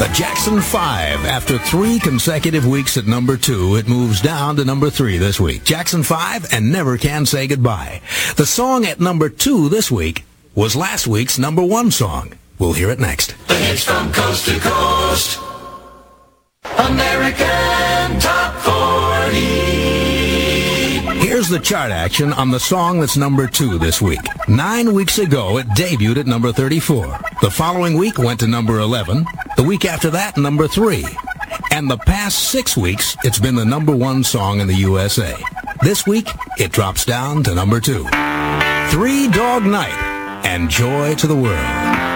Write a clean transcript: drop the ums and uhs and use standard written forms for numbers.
The Jackson 5. After 3 consecutive weeks at number 2, it moves down to number 3 this week. Jackson 5 and Never Can Say Goodbye. The song at number 2 this week was last week's number 1 song. We'll hear it next. The hits from coast to coast. American Top 40. Here's the chart action on the song that's number 2 this week. 9 weeks ago, it debuted at number 34. The following week went to number 11. The week after that, number 3. And the past 6 weeks, it's been the number 1 song in the USA. This week, it drops down to number 2. Three Dog Night and Joy to the World.